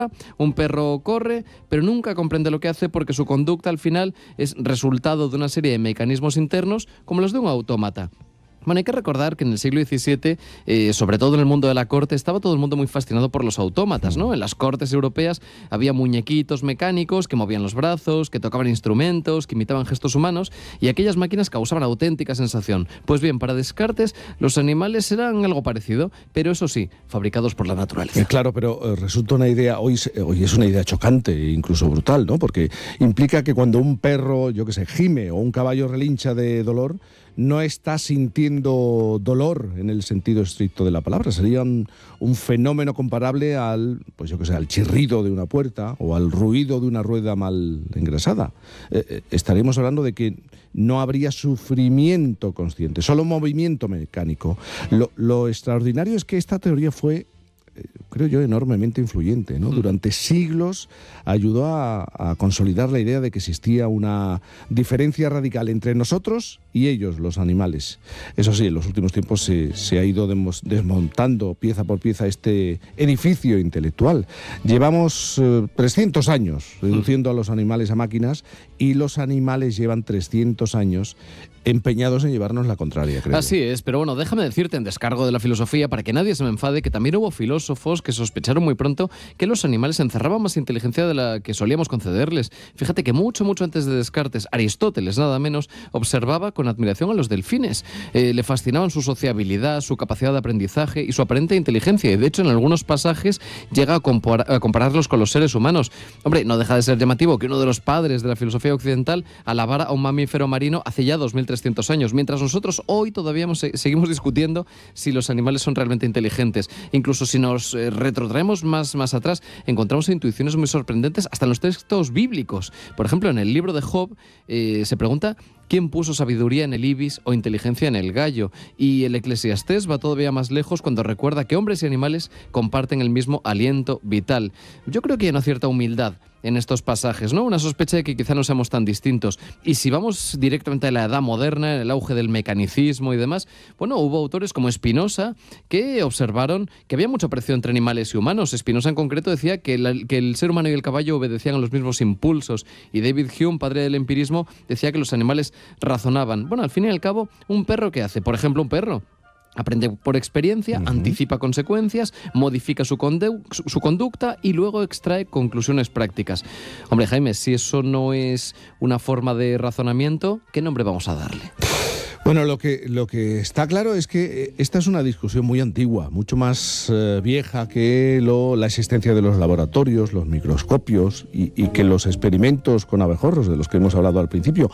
un perro corre, pero nunca comprende lo que hace porque su conducta al final es resultado de una serie de mecanismos internos como los de un autómata. Bueno, hay que recordar que en el siglo XVII, sobre todo en el mundo de la corte, estaba todo el mundo muy fascinado por los autómatas, ¿no? En las cortes europeas había muñequitos mecánicos que movían los brazos, que tocaban instrumentos, que imitaban gestos humanos, y aquellas máquinas causaban auténtica sensación. Pues bien, para Descartes, los animales eran algo parecido, pero eso sí, fabricados por la naturaleza. Claro, pero resulta una idea, hoy es una idea chocante e incluso brutal, ¿no? Porque implica que cuando un perro, yo qué sé, gime o un caballo relincha de dolor, no está sintiendo dolor en el sentido estricto de la palabra. Sería un fenómeno comparable al, pues yo que sé, al chirrido de una puerta o al ruido de una rueda mal engrasada. Estaríamos hablando de que no habría sufrimiento consciente, solo movimiento mecánico. Lo extraordinario es que esta teoría fue, creo yo, enormemente influyente, ¿no? Durante siglos ayudó a consolidar la idea de que existía una diferencia radical entre nosotros y ellos, los animales. Eso sí, en los últimos tiempos se ha ido desmontando pieza por pieza este edificio intelectual. Llevamos 300 años reduciendo a los animales a máquinas y los animales llevan 300 años empeñados en llevarnos la contraria, creo. Así es, pero bueno, déjame decirte en descargo de la filosofía, para que nadie se me enfade, que también hubo filósofos que sospecharon muy pronto que los animales encerraban más inteligencia de la que solíamos concederles. Fíjate que mucho antes de Descartes, Aristóteles, nada menos, observaba con admiración a los delfines. Le fascinaban su sociabilidad, su capacidad de aprendizaje y su aparente inteligencia, y de hecho en algunos pasajes llega a compararlos con los seres humanos. Hombre, no deja de ser llamativo que uno de los padres de la filosofía occidental alabara a un mamífero marino hace ya 2300 años, mientras nosotros hoy todavía seguimos discutiendo si los animales son realmente inteligentes. Incluso si nos retrotraemos más atrás, encontramos intuiciones muy sorprendentes hasta en los textos bíblicos. Por ejemplo, en el libro de Job se pregunta ¿quién puso sabiduría en el ibis o inteligencia en el gallo? Y el Eclesiastés va todavía más lejos cuando recuerda que hombres y animales comparten el mismo aliento vital. Yo creo que hay una cierta humildad en estos pasajes, ¿no? Una sospecha de que quizá no seamos tan distintos. Y si vamos directamente a la edad moderna, el auge del mecanicismo y demás, bueno, hubo autores como Spinoza que observaron que había mucho parecido entre animales y humanos. Spinoza en concreto decía que el ser humano y el caballo obedecían a los mismos impulsos, y David Hume, padre del empirismo, decía que los animales razonaban. Bueno, al fin y al cabo, ¿un perro qué hace? Por ejemplo, un perro aprende por experiencia, anticipa consecuencias, modifica su conducta y luego extrae conclusiones prácticas. Hombre, Jaime, si eso no es una forma de razonamiento, ¿qué nombre vamos a darle? Bueno, lo que está claro es que esta es una discusión muy antigua, mucho más vieja que la existencia de los laboratorios, los microscopios y que los experimentos con abejorros, de los que hemos hablado al principio.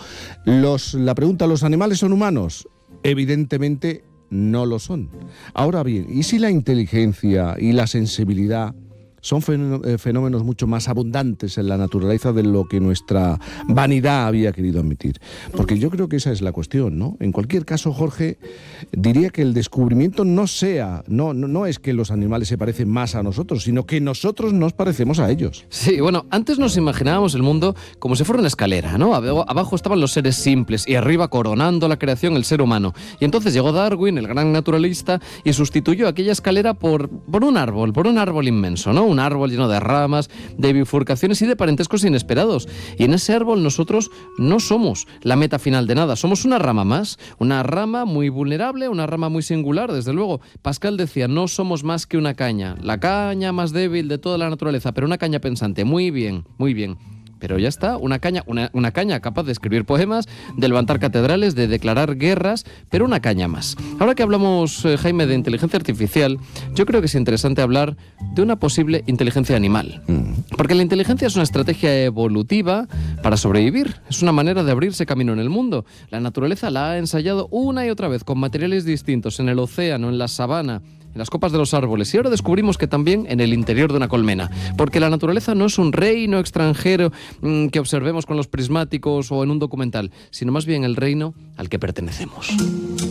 La pregunta, ¿los animales son humanos? Evidentemente no lo son. Ahora bien, ¿y si la inteligencia y la sensibilidad son fenómenos mucho más abundantes en la naturaleza de lo que nuestra vanidad había querido admitir? Porque yo creo que esa es la cuestión, ¿no? En cualquier caso, Jorge, diría que el descubrimiento no es que los animales se parecen más a nosotros, sino que nosotros nos parecemos a ellos. Sí, bueno, antes nos imaginábamos el mundo como si fuera una escalera, ¿no? Abajo estaban los seres simples y arriba, coronando la creación, el ser humano. Y entonces llegó Darwin, el gran naturalista, y sustituyó aquella escalera por un árbol inmenso, ¿no? Un árbol lleno de ramas, de bifurcaciones y de parentescos inesperados. Y en ese árbol nosotros no somos la meta final de nada, somos una rama más, una rama muy vulnerable, una rama muy singular, desde luego. Pascal decía, no somos más que una caña, la caña más débil de toda la naturaleza, pero una caña pensante. Muy bien, muy bien. Pero ya está, una caña capaz de escribir poemas, de levantar catedrales, de declarar guerras, pero una caña más. Ahora que hablamos, Jaime, de inteligencia artificial, yo creo que es interesante hablar de una posible inteligencia animal. Porque la inteligencia es una estrategia evolutiva para sobrevivir, es una manera de abrirse camino en el mundo. La naturaleza la ha ensayado una y otra vez con materiales distintos, en el océano, en la sabana, en las copas de los árboles, y ahora descubrimos que también en el interior de una colmena, porque la naturaleza no es un reino extranjero que observemos con los prismáticos o en un documental, sino más bien el reino al que pertenecemos.